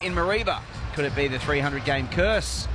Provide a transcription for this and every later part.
in Mareeba. Could it be the 300-game curse?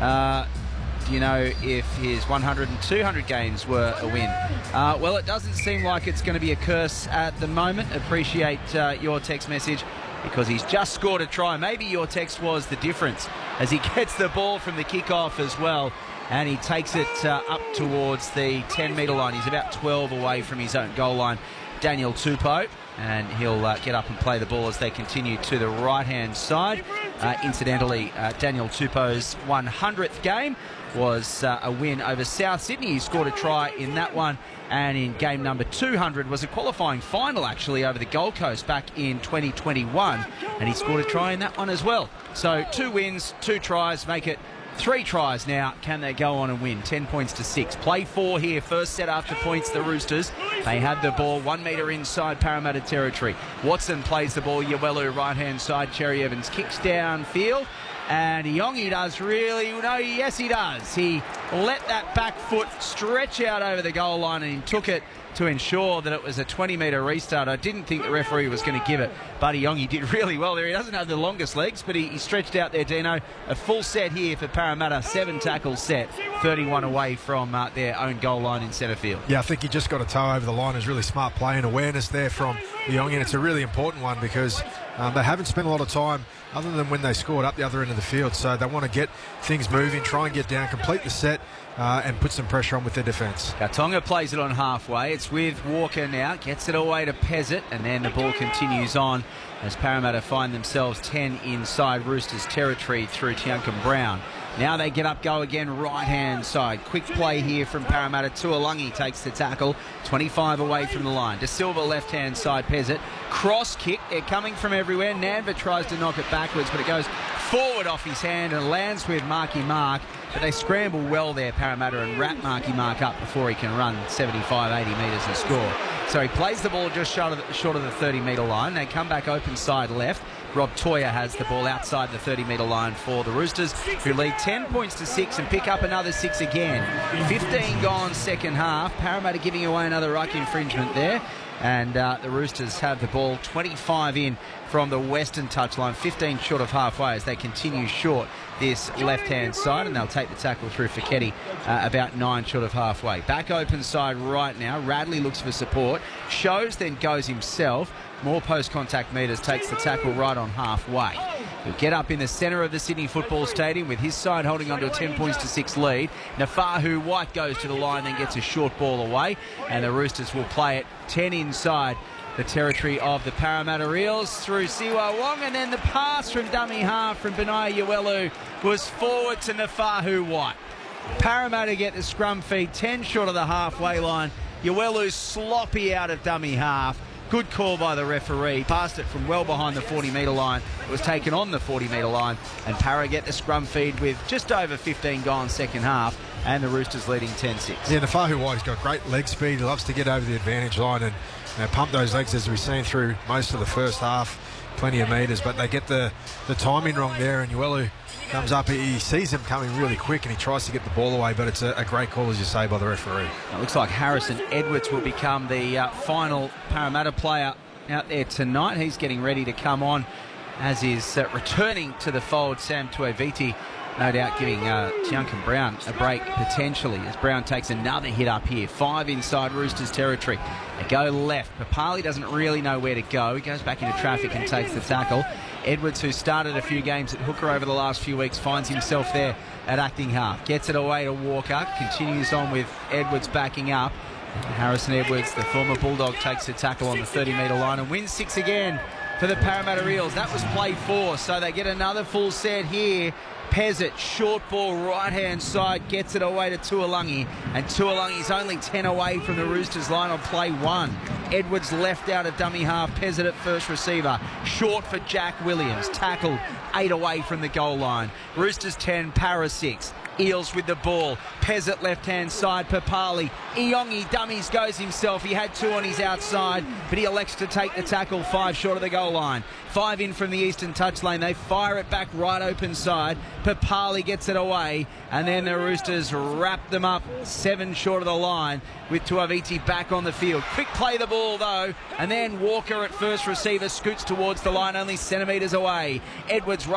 Do you know if his 100 and 200 games were a win? Well, it doesn't seem like it's going to be a curse at the moment. Appreciate your text message, because he's just scored a try. Maybe your text was the difference, as he gets the ball from the kickoff as well, and he takes it up towards the 10-metre line. He's about 12 away from his own goal line, Daniel Tupou, and he'll get up and play the ball as they continue to the right-hand side. Incidentally, Daniel Tupou's 100th game was a win over South Sydney. He scored a try in that one, and in game number 200 was a qualifying final actually over the Gold Coast back in 2021, and he scored a try in that one as well. So 2 wins, 2 tries, make it 3 tries now. Can they go on and win? 10 points to 6. Play 4 here. First set after points, the Roosters. They have the ball 1 metre inside Parramatta territory. Watson plays the ball. Yawelu right-hand side. Cherry Evans kicks downfield. And Iongi does really... No, yes, he does. He let that back foot stretch out over the goal line, and he took it to ensure that it was a 20-metre restart. I didn't think the referee was going to give it, but Iongi did really well there. He doesn't have the longest legs, but he stretched out there, Dino. A full set here for Parramatta. 7 tackles set, 31 away from their own goal line in centre field. Yeah, I think he just got a toe over the line. It's really smart play and awareness there from Iongi, and it's a really important one because they haven't spent a lot of time other than when they scored up the other end of the field. So they want to get things moving, try and get down, complete the set, and put some pressure on with their defence. Kautonga plays it on halfway. It's with Walker now. Gets it away to Pezzett, and then the ball continues on as Parramatta find themselves 10 inside Roosters territory through Tiankum Brown. Now they get up, go again, right-hand side. Quick play here from Parramatta. Tuolangi takes the tackle, 25 away from the line. De Silva left-hand side, Pezzett. Cross kick, they're coming from everywhere. Nanva tries to knock it backwards, but it goes forward off his hand and lands with Marky Mark. But they scramble well there, Parramatta, and wrap Marky Mark up before he can run 75, 80 metres and score. So he plays the ball just short of the 30-metre line. They come back open side left. Rob Toya has the ball outside the 30-metre line for the Roosters, who lead 10 points to 6 and pick up another 6 again. 15 gone second half. Parramatta giving away another ruck infringement there. And the Roosters have the ball 25 in from the western touchline, 15 short of halfway as they continue short this left-hand side, and they'll take the tackle through Feketi about 9 short of halfway. Back open side right now. Radley looks for support. Shows, then goes himself. More post-contact metres, takes the tackle right on halfway. He'll get up in the centre of the Sydney Football Stadium with his side holding on to a 10 points to 6 lead. Nafahu White goes to the line, then gets a short ball away, and the Roosters will play it 10 inside the territory of the Parramatta Eels through Siwa Wong, and then the pass from dummy half from Benaya Yawelu was forward to Nafahu White. Parramatta get the scrum feed 10 short of the halfway line. Yawelu sloppy out of dummy half. Good call by the referee. Passed it from well behind the 40-metre line. It was taken on the 40-metre line, and Parra get the scrum feed with just over 15 gone second half, and the Roosters leading 10-6. Yeah, Nafahu White's got great leg speed. He loves to get over the advantage line and pump those legs, as we've seen through most of the first half. Plenty of metres, but they get the timing wrong there, and Yawelu comes up. He sees him coming really quick, and he tries to get the ball away, but it's a great call, as you say, by the referee. It looks like Harrison Edwards will become the final Parramatta player out there tonight. He's getting ready to come on, as is returning to the fold Sam Tuiviti, no doubt giving Tiankum Brown a break potentially, as Brown takes another hit up here. 5 inside Roosters territory. They go left. Papali doesn't really know where to go. He goes back into traffic and takes the tackle. Edwards, who started a few games at hooker over the last few weeks, finds himself there at acting half. Gets it away to Walker. Continues on with Edwards backing up. Harrison Edwards, the former Bulldog, takes the tackle on the 30-metre line and wins 6 again for the Parramatta Eels. That was play 4, so they get another full set here. Pezzett, short ball, right-hand side, gets it away to Tuolangi, and Tuolangi's only 10 away from the Roosters line on play 1. Edwards left out of dummy half, Pezzett at first receiver, short for Jack Williams, tackled 8 away from the goal line. Roosters 10, Para 6. Eels with the ball. Pezzett left-hand side, Papali. Iongi dummies, goes himself. He had 2 on his outside, but he elects to take the tackle 5 short of the goal line. 5 in from the eastern touch lane. They fire it back right open side. Papali gets it away, and then the Roosters wrap them up 7 short of the line with Tuiviti back on the field. Quick play the ball though, and then Walker at first receiver scoots towards the line, only centimetres away. Edwards